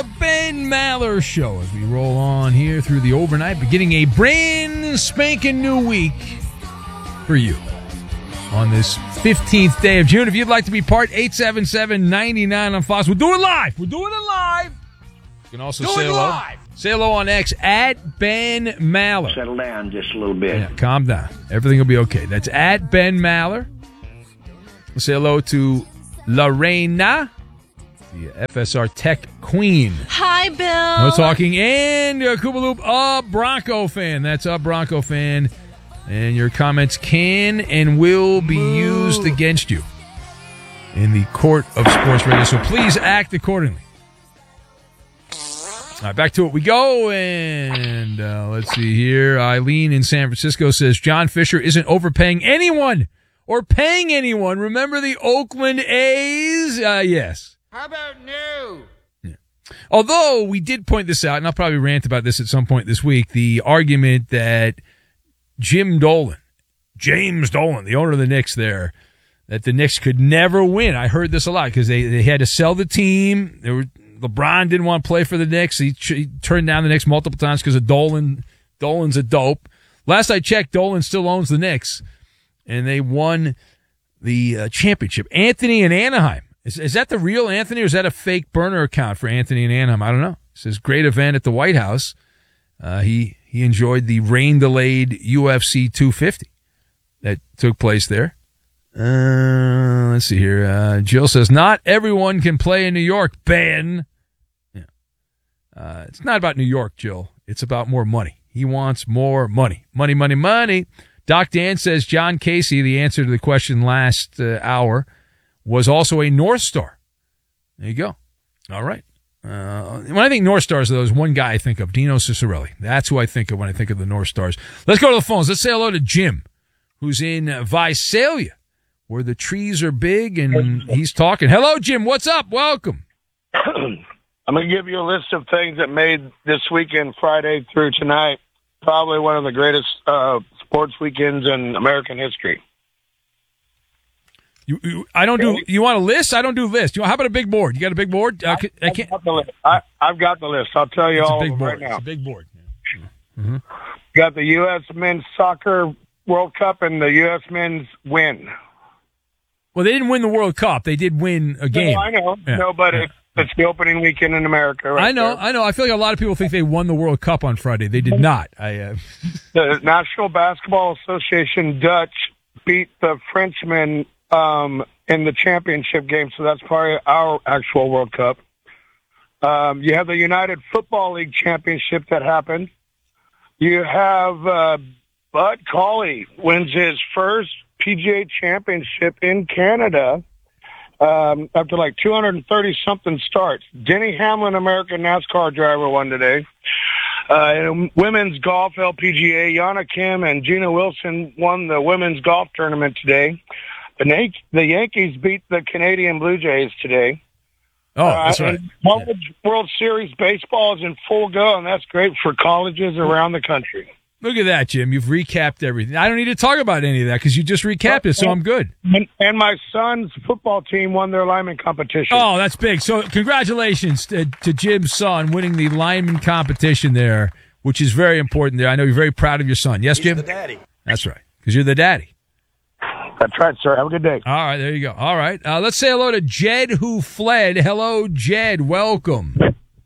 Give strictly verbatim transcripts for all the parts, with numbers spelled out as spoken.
the Ben Maller Show as we roll on here through the overnight, beginning a brand spanking new week for you on this fifteenth day of June. If you'd like to be part, eight seven seven, nine nine on Fox. We'll do it live. We're doing it live. You can also do say hello. Live. Say hello on X at Ben Maller. Settle down just a little bit. Yeah, calm down. Everything will be okay. That's at Ben Maller. We'll say hello to Lorena, the F S R Tech Queen. Hi, Bill. No talking. And uh, Koopaloop, a Bronco fan. That's a Bronco fan. And your comments can and will be Ooh. used against you in the court of sports radio. So please act accordingly. All right, back to it we go. And uh, let's see here. Eileen in San Francisco says, John Fisher isn't overpaying anyone or paying anyone. Remember the Oakland A's? Uh, yes. How about no? Yeah. Although we did point this out, and I'll probably rant about this at some point this week, the argument that Jim Dolan, James Dolan, the owner of the Knicks there, that the Knicks could never win. I heard this a lot because they, they had to sell the team. They were, LeBron didn't want to play for the Knicks. He, he turned down the Knicks multiple times because of Dolan. Dolan's a dope. Last I checked, Dolan still owns the Knicks, and they won the uh, championship. Anthony in Anaheim. Is, is that the real Anthony, or is that a fake burner account for Anthony in Anaheim? I don't know. It says great event at the White House. Uh, he he enjoyed the rain-delayed U F C two fifty that took place there. Uh, let's see here. Uh, Jill says, not everyone can play in New York, Ben. Yeah. Uh, it's not about New York, Jill. It's about more money. He wants more money. Money, money, money. Doc Dan says John Casey, the answer to the question last uh, hour, was also a North Star. There you go. All right. Uh, when I think North Stars, there's one guy I think of, Dino Ciccarelli. That's who I think of when I think of the North Stars. Let's go to the phones. Let's say hello to Jim, who's in uh, Visalia, where the trees are big, and he's talking. Hello, Jim. What's up? Welcome. I'm going to give you a list of things that made this weekend, Friday through tonight, probably one of the greatest uh, sports weekends in American history. You, you, I don't do. You want a list? I don't do lists. You, how about a big board? You got a big board? Uh, I, I can't. I've got the list. I, I've got the list. I'll tell you it's all a big of them board. right now. It's a big board. Yeah. Mm-hmm. Got the U S Men's Soccer World Cup and the U S Men's win. Well, they didn't win the World Cup. They did win a game. No, I know. Yeah. No, but yeah. it's, it's the opening weekend in America. Right I know. there. I know. I feel like a lot of people think they won the World Cup on Friday. They did not. I. Uh... The National Basketball Association Dutch beat the Frenchmen um, in the championship game, so that's probably our actual World Cup. Um, you have the United Football League Championship that happened. You have uh, Bud Cauley wins his first P G A Championship in Canada um, after like two hundred thirty-something starts. Denny Hamlin, American NASCAR driver, won today. Uh, in women's golf, L P G A, Yana Kim and Gina Wilson won the women's golf tournament today. The, Yan- the Yankees beat the Canadian Blue Jays today. Oh, that's uh, right. College yeah. World Series baseball is in full go, and that's great for colleges around the country. Look at that, Jim. You've recapped everything. I don't need to talk about any of that because you just recapped it, so I'm good. And, and my son's football team won their lineman competition. Oh, that's big. So congratulations to, to Jim's son winning the lineman competition there, which is very important there. I know you're very proud of your son. Yes, He's Jim? the daddy. That's right, because you're the daddy. That's right, sir. Have a good day. All right, there you go. All right. Uh, let's say hello to Jed, who fled. Hello, Jed. Welcome.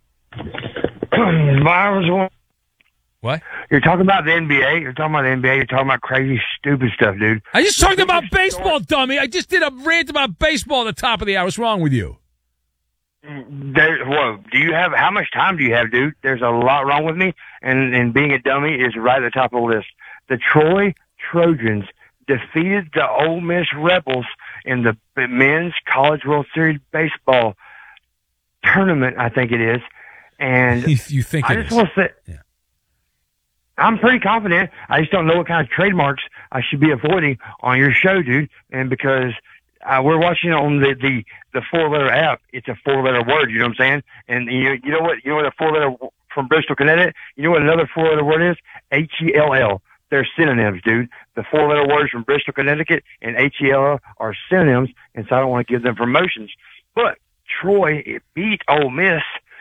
What? You're talking about the N B A. You're talking about the N B A. You're talking about crazy, stupid stuff, dude. I just talked about baseball, dummy. I just did a rant about baseball at the top of the hour. What's wrong with you? There, whoa, do you have, how much time do you have, dude? There's a lot wrong with me, and, and being a dummy is right at the top of the list. The Troy Trojans defeated the Ole Miss Rebels in the Men's College World Series baseball tournament, I think it is. And you, you think I it just is. want to say, yeah. I'm pretty confident. I just don't know what kind of trademarks I should be avoiding on your show, dude. And because uh, we're watching on the, the, the four-letter app, it's a four-letter word, you know what I'm saying? And you, you know what? You know what a four-letter from Bristol, Connecticut? You know what another four-letter word is? H E L L. They're synonyms, dude. The four-letter words from Bristol, Connecticut and H E L L are synonyms, and so I don't want to give them promotions. But Troy it beat Ole Miss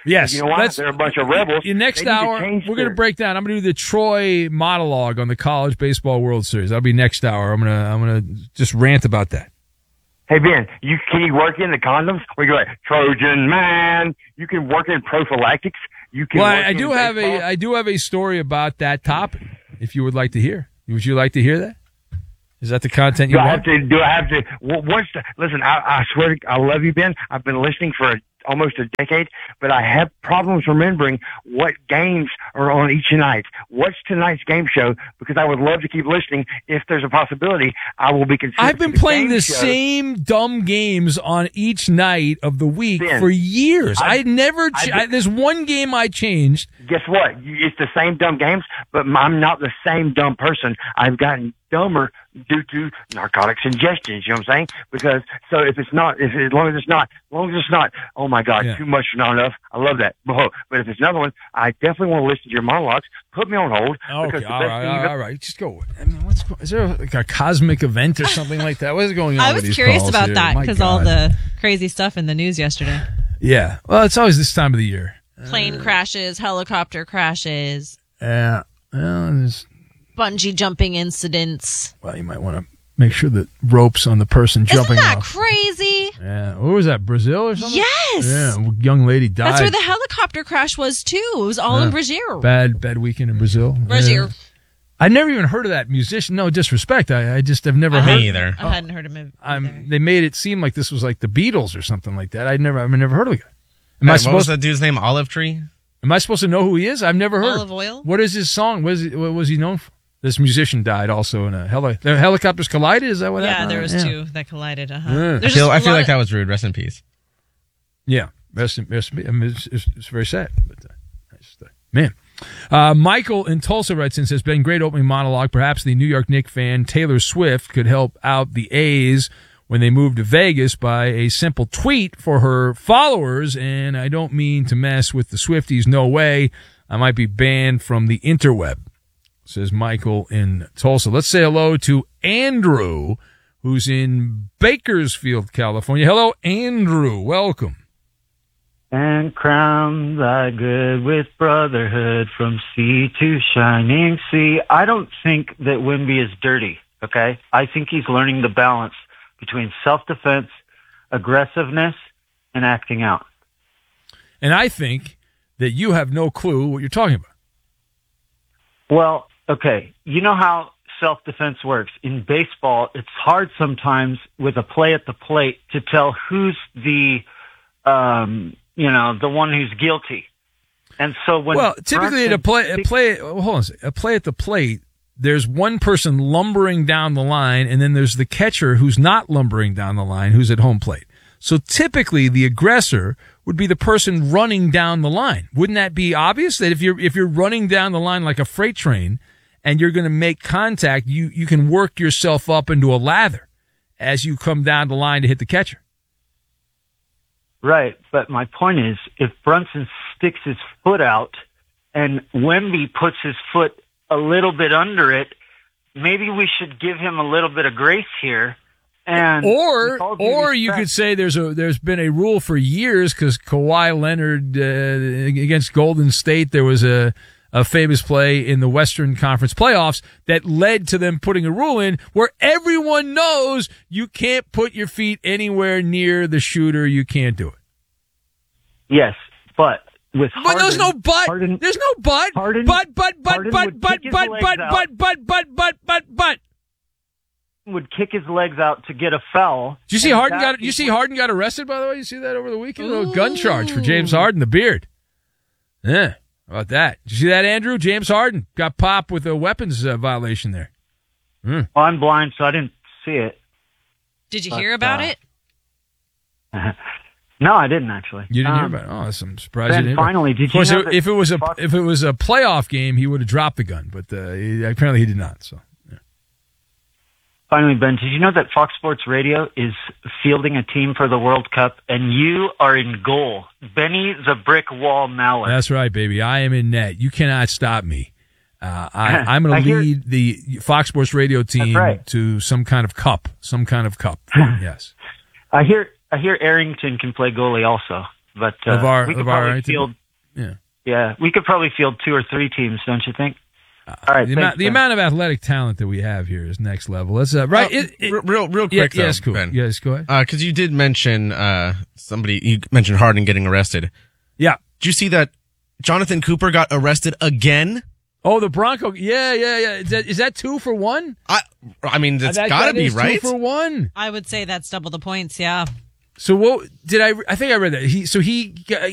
Yes. You know why? Let's- They're a bunch of rebels. In next They need to hour, change we're going to their- break down. I'm going to do the Troy monologue on the College Baseball World Series. That'll be next hour. I'm going to I'm going to just rant about that. Hey, Ben, you can you work in the condoms? Where you go like, Trojan man. You can work in prophylactics. You can Well, work I, I in do have baseball. a I do have a story about that topic. If you would like to hear, would you like to hear that? Is that the content you Do I want? have to? Do I have to? wh- What's the? Listen, I, I swear, to, I love you, Ben. I've been listening for a, almost a decade, but I have problems remembering what games are on each night. What's tonight's game show? Because I would love to keep listening. If there's a possibility, I will be considered. I've been for the playing game the show. same dumb games on each night of the week Ben, for years. I, I've- never. Ch- I've- I, there's one game I changed. Guess what? You- It's the same dumb games, but I'm not the same dumb person. I've gotten dumber due to narcotics ingestions. You know what I'm saying? Because so if it's not, if as long as it's not, as long as it's not, oh my God, Yeah. too much or not enough. I love that. But but if it's another one, I definitely want to listen to your monologues. Put me on hold. because Okay, the all best right, thing all you right, all right. Just go. I mean, what's go- is there like a cosmic event or something like that? What is going on? I with was these curious calls about here? that My because all God. the crazy stuff in the news yesterday. Yeah. Well, it's always this time of the year. Plane crashes, helicopter crashes, Yeah. Well, there's- bungee jumping incidents. well, you might want to make sure that ropes on the person Isn't jumping that off. crazy? Yeah. What was that? Brazil or something? Yes. Yeah. a Young lady died. That's where the helicopter crash was too. It was all in Yeah. Brazil. bad bad weekend in Brazil. Brazil. Yeah. I never even heard of that musician. No disrespect. I, I just have never heard. Me either. I hadn't heard of him. I'm, either. they made it seem like this was like the Beatles or something like that. I'd never, I've never heard of the guy. Am I Hey, what was supposed? that dude's name? Olive Tree? Am I supposed to know who he is? I've never heard. Olive oil? What is his song? What, is he, what was he known for? This musician died also in a heli- the helicopters collided. Is that what Yeah, happened? there was Yeah. two that collided. Uh-huh. Yeah. I There's feel, just I a feel lot like of- that was rude. Rest in peace. Yeah, rest in, rest in, I mean, it's, it's, it's very sad. But uh, I just, uh, man, uh, Michael in Tulsa writes in, says, "Been great opening monologue. Perhaps the New York Knicks fan Taylor Swift could help out the A's when they move to Vegas by a simple tweet for her followers. And I don't mean to mess with the Swifties. No way. I might be banned from the interweb," says Michael in Tulsa. Let's say hello to Andrew, who's in Bakersfield, California. Hello, Andrew. Welcome. And crown thy good with brotherhood from sea to shining sea. I don't think that Wemby is dirty, okay? I think he's learning the balance between self-defense, aggressiveness, and acting out. And I think that you have no clue what you're talking about. Well, okay, you know how self-defense works. In baseball, it's hard sometimes with a play at the plate to tell who's the, um, you know, the one who's guilty. And so when Well, typically at a play, a play, oh, hold on, a second. A play at the plate, there's one person lumbering down the line, and then there's the catcher who's not lumbering down the line, who's at home plate. So typically, the aggressor would be the person running down the line. Wouldn't that be obvious that if you're if you're running down the line like a freight train, and you're going to make contact, you you can work yourself up into a lather as you come down the line to hit the catcher. Right, but my point is, if Brunson sticks his foot out and Wemby puts his foot a little bit under it, maybe we should give him a little bit of grace here. And Or with all due or you respect- could say there's a there's been a rule for years because Kawhi Leonard uh, against Golden State, there was a a famous play in the Western Conference playoffs that led to them putting a rule in where everyone knows you can't put your feet anywhere near the shooter. You can't do it. yes, but with But Harden, there's no but. Harden, There's no but. Harden- but, but, but, Harden but, would but, kick his but, legs but, out. but, but, but, but, but, but. would kick his legs out to get a foul. Did you see And Harden that got? You is see what- Harden got arrested, by the way. You see that over the weekend? A little gun charge for James Harden, the beard. Yeah, how about that? Did you see that, Andrew? James Harden got popped with a weapons uh, violation there. Mm. Well, I'm blind, so I didn't see it. Did you But, hear about uh, it? No, I didn't actually. You didn't Um, hear about it? Oh, that's I'm surprised Ben, you didn't. hear about it. finally, did Of course, you know if- that if it was a Fox- if it was a playoff game, he would have dropped the gun, but uh, he, apparently he did not. So. Yeah. Finally, Ben, did you know that Fox Sports Radio is fielding a team for the World Cup, and you are in goal? Benny the Brick Wall Mallard. That's right, baby. I am in net. You cannot stop me. Uh, I, I'm going I to hear- lead the Fox Sports Radio team right. to some kind of cup, some kind of cup. Yes. I hear I hear Arrington can play goalie also, but uh, LeVar- we could LeVar probably Arrington? field Yeah. Yeah, we could probably field two or three teams, don't you think? All right, The, thanks, amount, the Ben. amount of athletic talent that we have here is next level. Let's uh, right. Oh, it, it, r- real, real yeah, quick, though, yes, cool. Ben. Yes, go ahead. Because you did mention uh, somebody. You mentioned Harden getting arrested. Yeah. Did you see that Jonathan Cooper got arrested again? Oh, the Bronco. Yeah, yeah, yeah. Is that, is that two for one? I, I mean, it's That- got to that be is right. Two for one. I would say that's double the points. Yeah. So what did I? I think I read that. He so he got,